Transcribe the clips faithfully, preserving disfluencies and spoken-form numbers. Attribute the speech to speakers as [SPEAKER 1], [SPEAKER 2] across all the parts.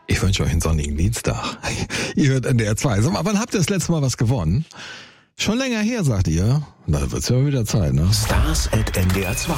[SPEAKER 1] Ich wünsche euch einen sonnigen Dienstag. Ihr hört N D R zwei. Sag mal, wann habt ihr das letzte Mal was gewonnen? Schon länger her, sagt ihr. Da wird's ja wieder Zeit, ne?
[SPEAKER 2] Stars at N D R zwei.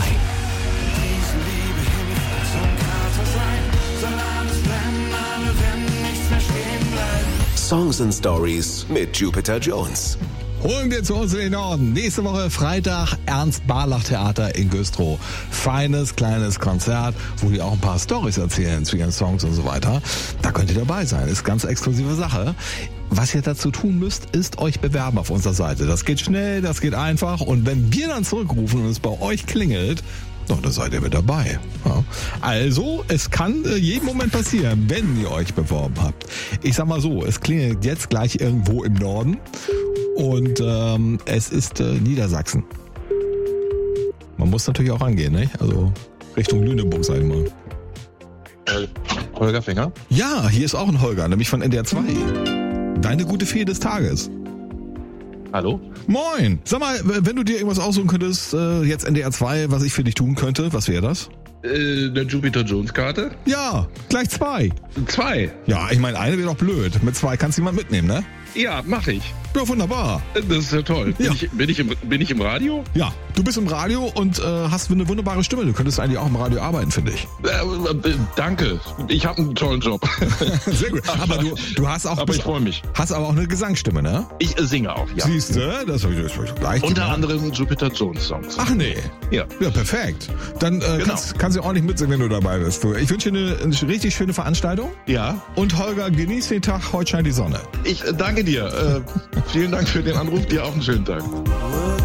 [SPEAKER 2] Songs and Stories mit Jupiter Jones.
[SPEAKER 1] Holen wir zu uns in den Norden. Nächste Woche Freitag Ernst-Barlach-Theater in Güstrow. Feines, kleines Konzert, wo die auch ein paar Storys erzählen zu ihren Songs und so weiter. Da könnt ihr dabei sein. Ist ganz exklusive Sache. Was ihr dazu tun müsst, ist euch bewerben auf unserer Seite. Das geht schnell, das geht einfach. Und wenn wir dann zurückrufen und es bei euch klingelt, doch, da seid ihr mit dabei. Ja. Also, es kann äh, jeden Moment passieren, wenn ihr euch beworben habt. Ich sag mal so, es klingelt jetzt gleich irgendwo im Norden und ähm, es ist äh, Niedersachsen. Man muss natürlich auch angehen, ne? Also Richtung Lüneburg, sag ich mal.
[SPEAKER 3] Äh, Holger Finger?
[SPEAKER 1] Ja, hier ist auch ein Holger, nämlich von N D R zwei. Deine gute Fee des Tages.
[SPEAKER 3] Hallo?
[SPEAKER 1] Moin! Sag mal, wenn du dir irgendwas aussuchen könntest, äh, jetzt N D R zwei, was ich für dich tun könnte, was wäre das?
[SPEAKER 3] Äh, eine Jupiter Jones Karte?
[SPEAKER 1] Ja, gleich zwei.
[SPEAKER 3] Zwei?
[SPEAKER 1] Ja, ich meine, eine wäre doch blöd. Mit zwei kannst du jemand mitnehmen, ne?
[SPEAKER 3] Ja, mach ich.
[SPEAKER 1] Ja, wunderbar.
[SPEAKER 3] Das ist ja toll. Bin,
[SPEAKER 1] Ja.
[SPEAKER 3] Ich, bin, ich, im, bin ich im Radio?
[SPEAKER 1] Ja, du bist im Radio und äh, hast eine wunderbare Stimme. Du könntest eigentlich auch im Radio arbeiten, finde ich.
[SPEAKER 3] Äh, äh, danke. Ich habe einen tollen Job.
[SPEAKER 1] Sehr gut. Aber du, du hast auch...
[SPEAKER 3] Aber ich freue mich.
[SPEAKER 1] Hast aber auch eine Gesangsstimme, ne?
[SPEAKER 3] Ich äh, singe auch, ja.
[SPEAKER 1] Siehst du? Das habe ich das gleich
[SPEAKER 3] Unter
[SPEAKER 1] gemerkt.
[SPEAKER 3] anderem Jupiter Jones Songs.
[SPEAKER 1] Ach nee.
[SPEAKER 3] Ja.
[SPEAKER 1] Ja, perfekt. Dann äh,
[SPEAKER 3] Genau.
[SPEAKER 1] kannst, kannst du ordentlich mitsingen, wenn du dabei bist. Du, ich wünsche dir eine, eine richtig schöne Veranstaltung.
[SPEAKER 3] Ja.
[SPEAKER 1] Und Holger, genieß den Tag. Heute scheint die Sonne.
[SPEAKER 3] Ich äh, danke dir. Äh, vielen Dank für den Anruf. Dir auch einen schönen Tag.